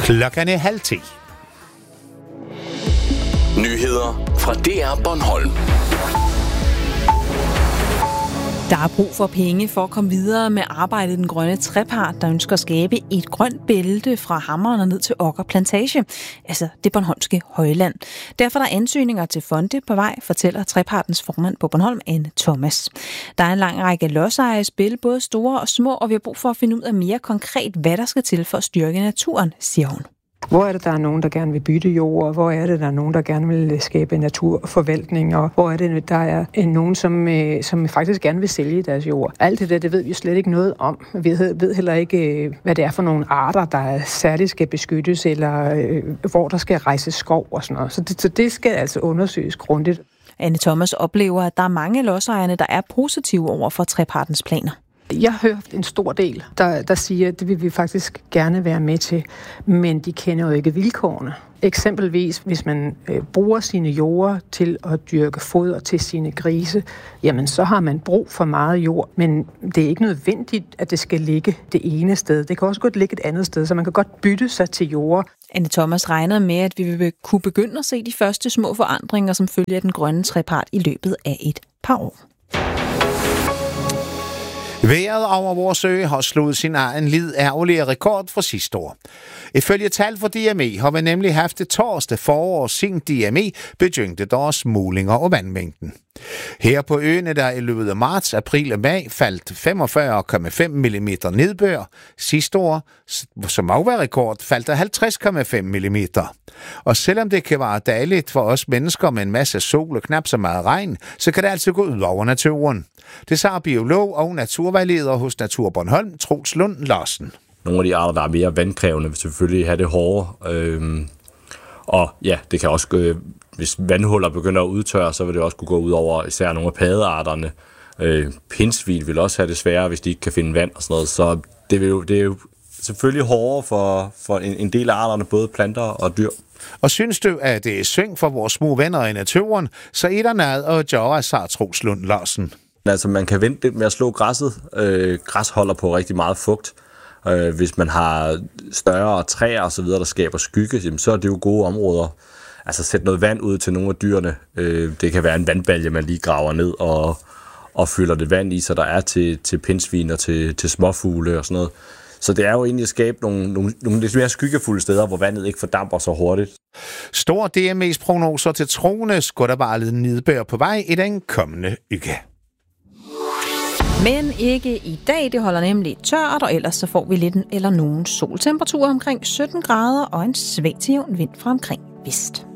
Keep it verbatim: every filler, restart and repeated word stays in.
Klokken er halv ti. Nyheder fra D R Bornholm. Der er brug for penge for at komme videre med arbejdet i den grønne trepart, der ønsker at skabe et grønt bælte fra Hammeren og ned til Okker Plantage, altså det bornholmske højland. Derfor er der ansøgninger til fonde på vej, fortæller trepartens formand på Bornholm, Anne Thomas. Der er en lang række lodsejere i spil, både store og små, og vi har brug for at finde ud af mere konkret, hvad der skal til for at styrke naturen, siger hun. Hvor er det, der er nogen, der gerne vil bytte jord, og hvor er det, der er nogen, der gerne vil skabe naturforvaltning, og hvor er det, der er nogen, som, som faktisk gerne vil sælge deres jord. Alt det der, det ved vi slet ikke noget om. Vi ved heller ikke, hvad det er for nogle arter, der særligt skal beskyttes, eller hvor der skal rejse skov og sådan noget. Så det, så det skal altså undersøges grundigt. Anne Thomas oplever, at der er mange lodsejerne, der er positive over for trepartens planer. Jeg har hørt en stor del, der, der siger, at det vil vi faktisk gerne være med til, men de kender jo ikke vilkårene. Eksempelvis, hvis man øh, bruger sine jorder til at dyrke foder til sine grise, jamen så har man brug for meget jord, men det er ikke nødvendigt, at det skal ligge det ene sted. Det kan også godt ligge et andet sted, så man kan godt bytte sig til jord. Anne Thomas regner med, at vi vil kunne begynde at se de første små forandringer, som følger den grønne trepart i løbet af et par år. Vejret over vores ø har slået sin egen lid ærgerlige rekord fra sidste år. Ifølge tal fra D M E har vi nemlig haft det torsdag forår siden D M E begyndte deres målinger og vandmængden. Her på øen er der i løbet af marts, april og maj faldt femogfyrre komma fem millimeter nedbør. Sidste år, som også var rekord, faldt der halvtreds komma fem millimeter. Og selvom det kan være dejligt for os mennesker med en masse sol og knap så meget regn, så kan det altså gå ud over naturen. Det sagde biolog og naturvejleder hos Natur Bornholm, Troels Lund Larsen. Nogle af de arter, der er mere vandkrævende, vil selvfølgelig have det hårdere. Øhm, og ja, det kan også gå, hvis vandhuller begynder at udtørre, så vil det også kunne gå ud over især nogle af paddearterne. Øh, pindsvin vil også have det sværere, hvis de ikke kan finde vand og sådan noget. Så det, vil jo, det er jo selvfølgelig hårdere for, for en, en del af arterne, både planter og dyr. Og synes du, at det er synd for vores små venner i naturen, så er der noget at gøre, sagde Troels Lund Larsen. Altså, man kan vente lidt med at slå græsset. Øh, græs holder på rigtig meget fugt. Øh, hvis man har større træer og så videre, der skaber skygge, jamen, så er det jo gode områder. Altså, sæt noget vand ud til nogle af dyrene. Øh, det kan være en vandbalje, man lige graver ned og, og fylder det vand i, så der er til, til pindsvin og til, til småfugle og sådan noget. Så det er jo egentlig at skabe nogle, nogle, nogle lidt mere skyggefulde steder, hvor vandet ikke fordamper så hurtigt. Stor D M E's prognoser til troende skulle der bare lidt nedbør på vej i den kommende uge. Men ikke i dag, det holder nemlig tørt, og ellers så får vi lidt eller nogen soltemperatur omkring sytten grader og en svag til jævn vind fra omkring vest.